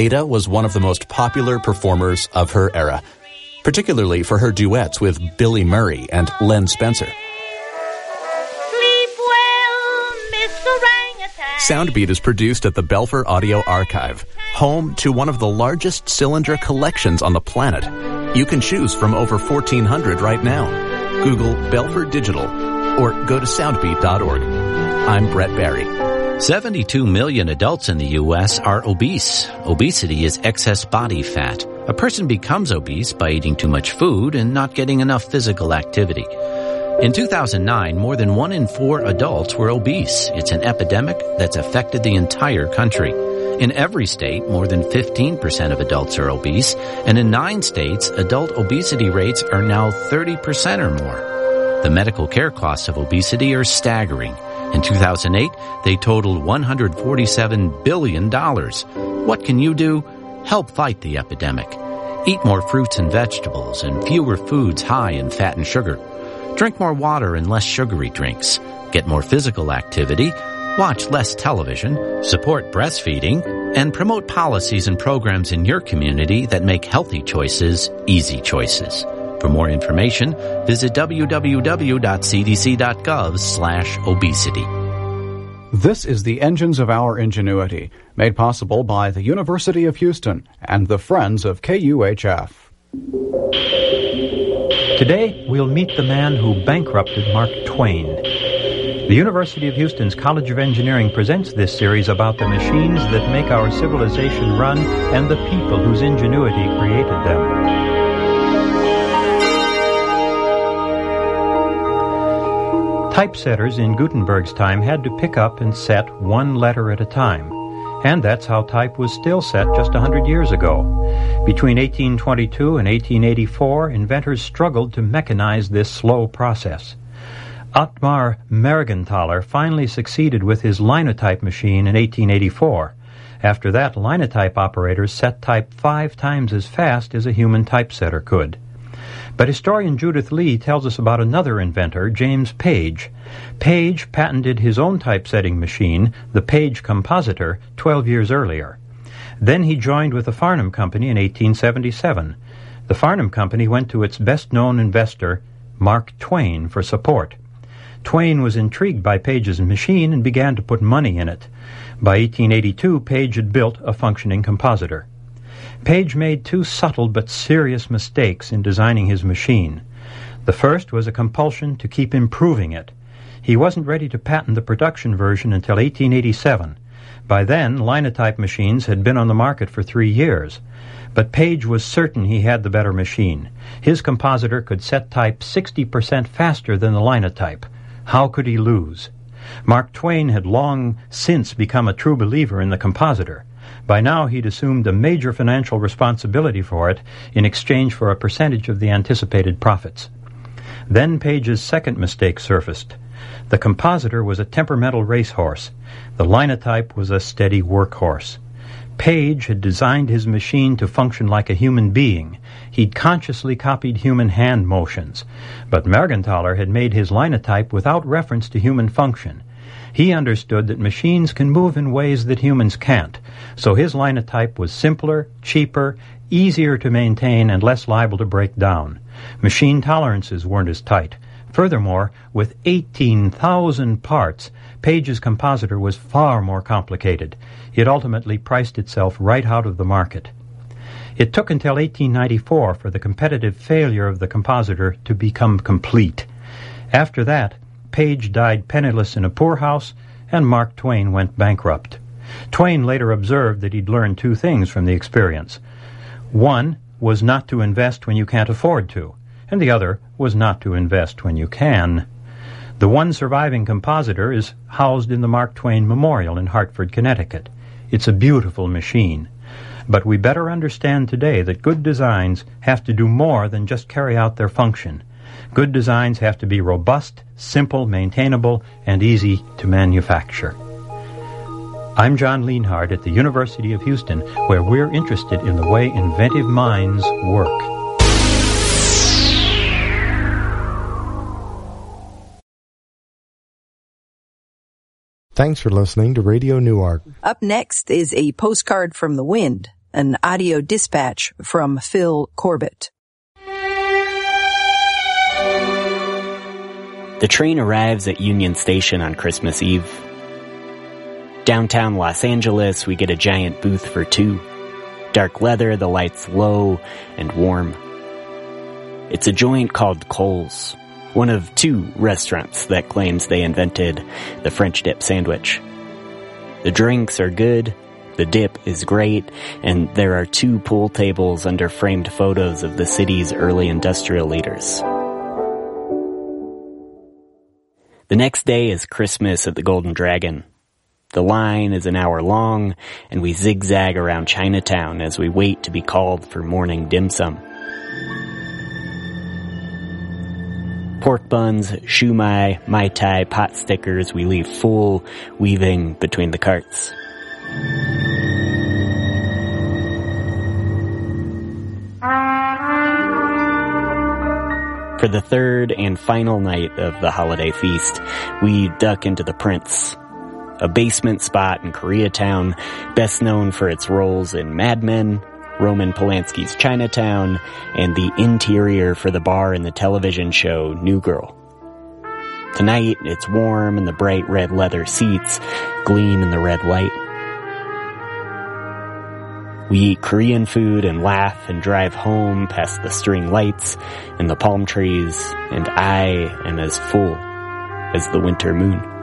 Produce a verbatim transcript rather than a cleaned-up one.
Ada was one of the most popular performers of her era, particularly for her duets with Billy Murray and Len Spencer. Sleep well, Mister Orangutan. Soundbeat is produced at the Belfer Audio Archive, home to one of the largest cylinder collections on the planet. You can choose from over fourteen hundred right now. Google Belfer Digital or go to soundbeat dot org. I'm Brett Barry. seventy-two million adults in the U S are obese. Obesity is excess body fat. A person becomes obese by eating too much food and not getting enough physical activity. In two thousand nine, more than one in four adults were obese. It's an epidemic that's affected the entire country. In every state, more than fifteen percent of adults are obese, and in nine states, adult obesity rates are now thirty percent or more. The medical care costs of obesity are staggering. In two thousand eight, they totaled one hundred forty-seven billion dollars. What can you do? Help fight the epidemic. Eat more fruits and vegetables and fewer foods high in fat and sugar. Drink more water and less sugary drinks. Get more physical activity. Watch less television, support breastfeeding, and promote policies and programs in your community that make healthy choices easy choices. For more information, visit w w w dot c d c dot gov slash obesity. This is the Engines of Our Ingenuity, made possible by the University of Houston and the Friends of K U H F. Today, we'll meet the man who bankrupted Mark Twain. The University of Houston's College of Engineering presents this series about the machines that make our civilization run and the people whose ingenuity created them. Typesetters in Gutenberg's time had to pick up and set one letter at a time, and that's how type was still set just a hundred years ago. Between eighteen twenty-two and eighteen eighty-four, inventors struggled to mechanize this slow process. Ottmar Mergenthaler finally succeeded with his linotype machine in eighteen eighty-four. After that, linotype operators set type five times as fast as a human typesetter could. But historian Judith Lee tells us about another inventor, James Page. Page patented his own typesetting machine, the Page Compositor, twelve years earlier. Then he joined with the Farnham Company in eighteen seventy-seven. The Farnham Company went to its best-known investor, Mark Twain, for support. Twain was intrigued by Page's machine and began to put money in it. By eighteen eighty-two, Page had built a functioning compositor. Page made two subtle but serious mistakes in designing his machine. The first was a compulsion to keep improving it. He wasn't ready to patent the production version until eighteen eighty-seven. By then, linotype machines had been on the market for three years. But Page was certain he had the better machine. His compositor could set type sixty percent faster than the linotype. How could he lose? Mark Twain had long since become a true believer in the compositor. By now he'd assumed a major financial responsibility for it in exchange for a percentage of the anticipated profits. Then Page's second mistake surfaced. The compositor was a temperamental racehorse. The linotype was a steady workhorse. Page had designed his machine to function like a human being. He'd consciously copied human hand motions. But Mergenthaler had made his linotype without reference to human function. He understood that machines can move in ways that humans can't, so his linotype was simpler, cheaper, easier to maintain, and less liable to break down. Machine tolerances weren't as tight. Furthermore, with eighteen thousand parts, Page's compositor was far more complicated. It ultimately priced itself right out of the market. It took until eighteen ninety-four for the competitive failure of the compositor to become complete. After that, Page died penniless in a poorhouse, and Mark Twain went bankrupt. Twain later observed that he'd learned two things from the experience. One was not to invest when you can't afford to, and the other was not to invest when you can. The one surviving compositor is housed in the Mark Twain Memorial in Hartford, Connecticut. It's a beautiful machine. But we better understand today that good designs have to do more than just carry out their function. Good designs have to be robust, simple, maintainable, and easy to manufacture. I'm John Lienhard at the University of Houston, where we're interested in the way inventive minds work. Thanks for listening to Radio Newark. Up next is a postcard from the wind. An audio dispatch from Phil Corbett. The train arrives at Union Station on Christmas Eve. Downtown Los Angeles, we get a giant booth for two. Dark leather, the lights low and warm. It's a joint called Cole's, one of two restaurants that claims they invented the French dip sandwich. The drinks are good, the dip is great, and there are two pool tables under framed photos of the city's early industrial leaders. The next day is Christmas at the Golden Dragon. The line is an hour long, and we zigzag around Chinatown as we wait to be called for morning dim sum. Pork buns, shumai, mai tai, pot stickers, we leave full, weaving between the carts. For the third and final night of the holiday feast, we duck into the Prince, a basement spot in Koreatown, best known for its roles in Mad Men, Roman Polanski's Chinatown, and the interior for the bar in the television show New Girl. Tonight, it's warm and the bright red leather seats gleam in the red light. We eat Korean food and laugh and drive home past the string lights and the palm trees, and I am as full as the winter moon.